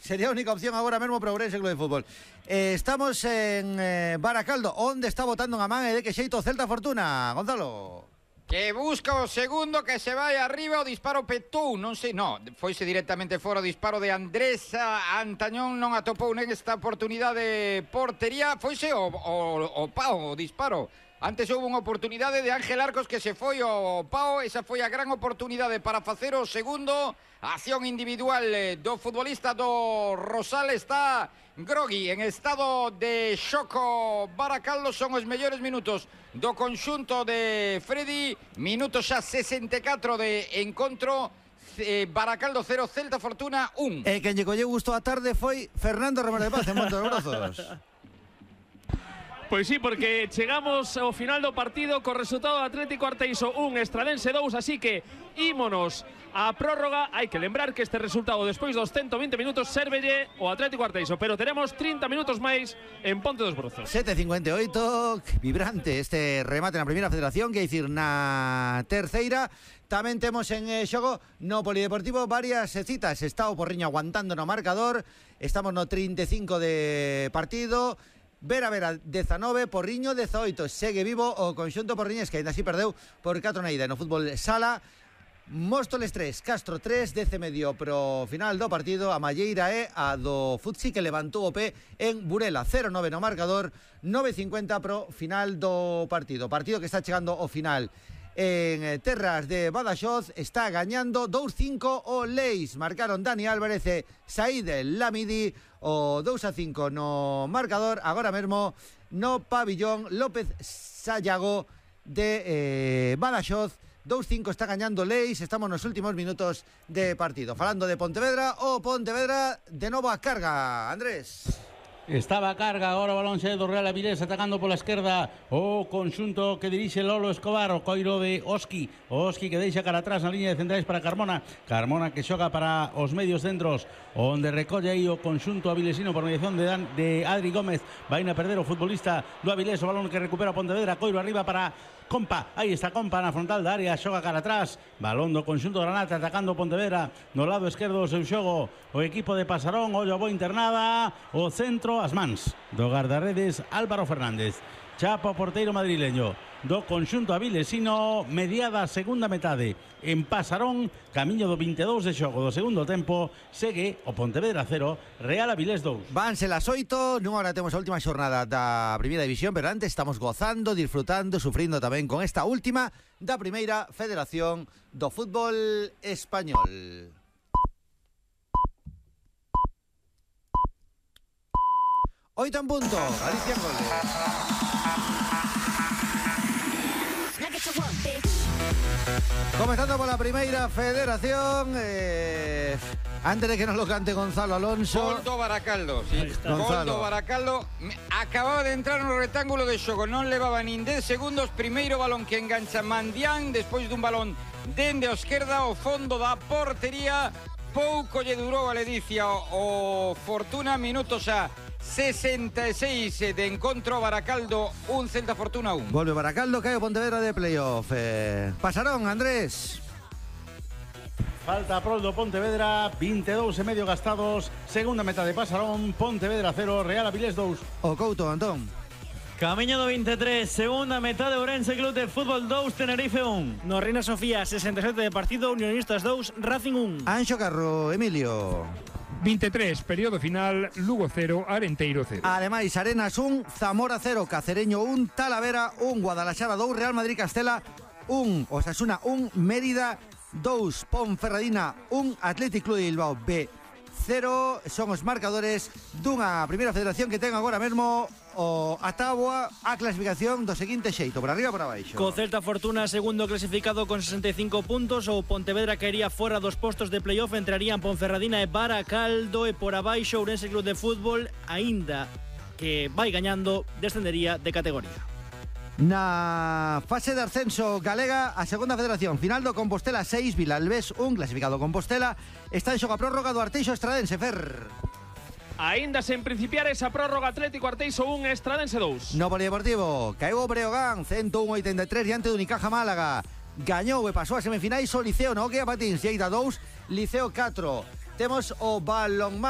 Sería a única opción agora mesmo para o Ourense Club de Fútbol. Estamos en Baracaldo, onde está botando unha man e de que xeito o Celta Fortuna, Gonzalo. Que busca o segundo, que se vai arriba, o disparo petou, non sei, foise directamente fora o disparo de Andrés Antañón, non atopou nesta oportunidade de portería, foise o pao, o disparo. Antes houve unha oportunidade de Ángel Arcos que se foi ao pao, esa foi a gran oportunidade para facer o segundo. Acción individual do futbolista do Rosal, está grogui, en estado de xoco Baracaldo, son os mellores minutos do conxunto de Freddy, minutos xa 64 de encontro. Baracaldo 0, Celta Fortuna 1. E quen lle colleu gusto a tarde foi Fernando Romero de Paz en Monte dos Brazos. Pois sí, porque chegamos ao final do partido co resultado de Atlético Arteixo 1, Estradense 2, así que ímonos a prórroga. Hai que lembrar que este resultado despois dos 120 minutos sérvelle o Atlético Arteixo, pero teremos 30 minutos máis en Ponte dos Brozos. 7:58, vibrante este remate na primeira federación, que é dicir, na terceira. Tamén temos en xogo no Polideportivo varias citas. Está o Porriño aguantando no marcador. Estamos no 35 de partido. Vera 19, Porriño 18. Segue vivo o conxunto porriñés, que ainda así perdeu por 4 na ida no fútbol sala. Móstoles 3, Castro 3, 10 medio pro final do partido. A malleira é a do Futsi, que levantou o pé en Burela. 0-9 no marcador, 9:50 pro final do partido. Partido que está chegando ao final en terras de Badaxoz. Está gañando 2-5 o Leis. Marcaron Dani Álvarez e Said Lamidi. O 2-5 no marcador. Agora mesmo no pabillón López Sayago de Badaxoz. 2-5 está gañando Leis. Estamos nos últimos minutos de partido. Falando de Pontevedra, o Pontevedra de novo a carga, Andrés. Estaba a carga, agora o balón xe do Real Avilés, atacando pola esquerda o conxunto que dirixe Lolo Escobar, o coiro de Oski que deixa cara atrás na liña de centrais para Carmona que xoga para os medios centros, onde recolle aí o conxunto avilesino por mediación de Adri Gómez. Vai a perder o futbolista do Avilés, o balón que recupera Pontevedra, coiro arriba para Compa, aí está Compa na frontal da área, xoga cara atrás, balón do conxunto Granate atacando Pontevedra no lado esquerdo do seu xogo, o equipo de Pasarón, ollo a boa internada, o centro, as mans do guardarredes Álvaro Fernández. Chapa o porteiro madrileño do conxunto avilesino, mediada a segunda metade en Pasarón, camiño do 22 de xogo do segundo tempo. Segue o Pontevedra 0, Real Avilés 2. Vanse las 8, non agora temos a última xornada da primeira división, pero antes estamos gozando, disfrutando, sufrindo tamén con esta última da primeira federación do fútbol español. 8 en punto, Galicia en goles. Comenzando por la primeira federación, antes de que nos lo cante Gonzalo Alonso. Gol do Baracaldo, sí. Gol do Baracaldo. Acababa de entrar no rectángulo de xogo, non levaba nin 10 segundos. Primeiro balón que engancha Mandián, despois dun balón dende a esquerda ao fondo da portería. Pouco lle durou a ledicia o Fortuna, minutos a 66 de encontro. Baracaldo 1, Celta Fortuna 1. Volve Baracaldo, cae o Pontevedra de playoff. Pasarón, Andrés. Falta a prol do Pontevedra, 22 e medio gastados. Segunda meta de Pasarón, Pontevedra 0, Real Avilés 2. O Couto, Antón. Camiño do 23, segunda metade, Ourense Club de Fútbol 2, Tenerife 1. No Reina Sofía, 67 de partido, Unionistas 2, Racing 1. Anxo Carro, Emilio. 23, período final, Lugo 0, Arenteiro 0. Ademais, Arenas 1, Zamora 0, Cacereño 1, Talavera 1, Guadalajara 2, Real Madrid Castela 1, Osasuna 1, Mérida 2, Ponferradina 1, Athletic Club de Bilbao B 0. Son os marcadores dunha primeira federación que ten agora mesmo o a táboa a clasificación do seguinte xeito, por arriba por abaixo. Co Celta Fortuna segundo clasificado con 65 puntos, o Pontevedra caería fora dos postos de playoff, entrarían Ponferradina e Baracaldo, e por abaixo Ourense Club de Fútbol, aínda que vai gañando, descendería de categoría. Na fase de ascenso galega, a segunda federación, final do Compostela 6, Vilalbés 1, clasificado Compostela. Está en xogo a prórroga do Arteixo Estradense, Fer. Aínda sen principiar esa prórroga, Atlético Arteixo 1, Estradense 2. No Polideportivo, caeu o Breogán 101-83 diante do Unicaja Málaga. Gañou e pasou a semifinais o Liceo no Hockey a Patins, Lleida 2, Liceo 4. Temos o balonmán